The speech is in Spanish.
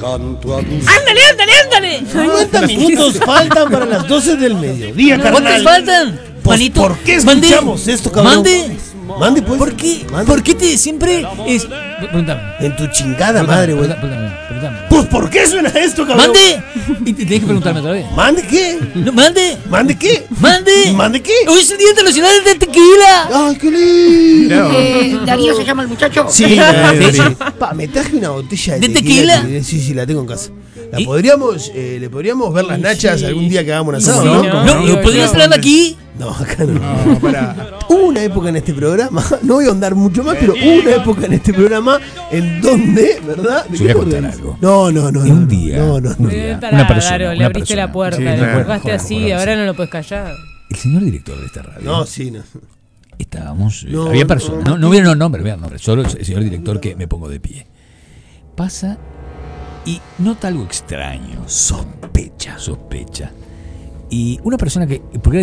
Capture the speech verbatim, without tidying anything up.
canto a tus... ¡Ándale, ándale, ándale! cincuenta minutos faltan para las doce del mediodía, carnal. ¿Cuántos faltan? Pues, Manito, ¿por qué mande, escuchamos esto, cabrón? Mande. Mande, pues. ¿Por qué? Mande. ¿Por qué te siempre es... Pregúntame. En tu chingada madre, güey. Pregúntame, pregúntame. Pues, ¿por qué suena esto, cabrón? ¡Mande! Y te tienes que preguntarme otra vez. ¿Mande qué? No, ¡Mande! ¿Mande qué? ¡Mande! ¿Mande qué? ¡Hoy es el Día Internacional del Tequila! ¡Ay, qué lindo! Eh, Darío se llama el muchacho. Sí, Sí, sí, sí. sí. Pa, me traje una botella de, ¿De tequila? que- Sí, sí, la tengo en casa. La ¿Y? podríamos, eh, le podríamos ver las nachas algún día que hagamos un asado, Sí, ¿no? no, no, no, ¿podrías no, hablar no. aquí? No, acá no. No, para. Hubo una época en este programa, no voy a ahondar mucho más, pero hubo una época en este programa en donde, ¿verdad? ¿De Yo voy a qué contar orden? algo. No, no, no. Un no, día. No, no, no. Mira, Eh, pará, una persona, Garo, le una abriste persona. la puerta, Sí, le claro. empujaste Joder, así, joder, ahora sí. no lo puedes callar. El señor director de esta radio. No, sí, no. Estábamos. eh, No, había personas. no. No, no vieron nombres, vean nombres. Solo el señor director que me pongo de pie. Pasa y nota algo extraño. Sospecha. Sospecha. Y una persona que. Porque